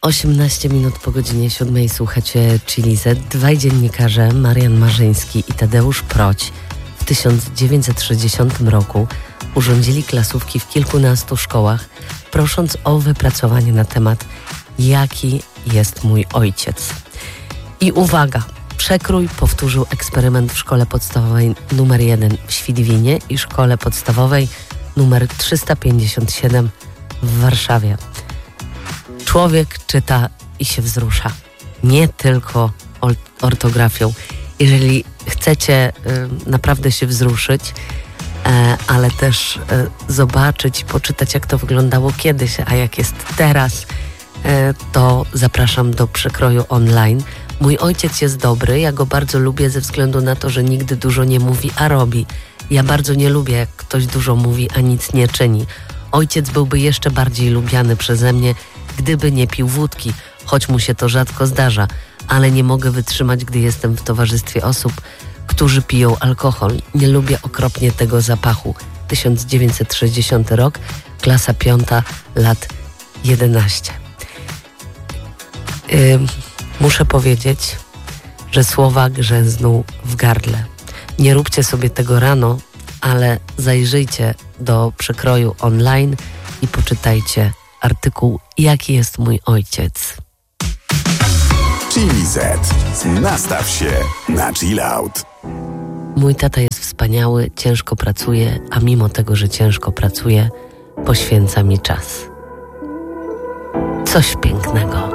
18 minut po godzinie 7 słuchacie Chili Z. Dwaj dziennikarze, Marian Marzyński i Tadeusz Proć, w 1960 roku urządzili klasówki w kilkunastu szkołach, prosząc o wypracowanie na temat jaki jest mój ojciec. I uwaga, Przekrój powtórzył eksperyment w szkole podstawowej numer 1 w Świdwinie i szkole podstawowej numer 357 w Warszawie. Człowiek czyta i się wzrusza. Nie tylko ortografią. Jeżeli chcecie naprawdę się wzruszyć, ale też zobaczyć, poczytać, jak to wyglądało kiedyś, a jak jest teraz, to zapraszam do przekroju online. Mój ojciec jest dobry, ja go bardzo lubię ze względu na to, że nigdy dużo nie mówi, a robi. Ja bardzo nie lubię, jak ktoś dużo mówi, a nic nie czyni. Ojciec byłby jeszcze bardziej lubiany przeze mnie, gdyby nie pił wódki, choć mu się to rzadko zdarza, ale nie mogę wytrzymać, gdy jestem w towarzystwie osób, którzy piją alkohol. Nie lubię okropnie tego zapachu. 1960 rok, klasa 5, lat 11. Muszę powiedzieć, że słowa grzęzną w gardle. Nie róbcie sobie tego rano, ale zajrzyjcie do przekroju online i poczytajcie artykuł Jaki jest mój ojciec. Chili Z. Nastaw się na chill out. Mój tata jest wspaniały, ciężko pracuje, a mimo tego, że ciężko pracuje, poświęca mi czas. Coś pięknego.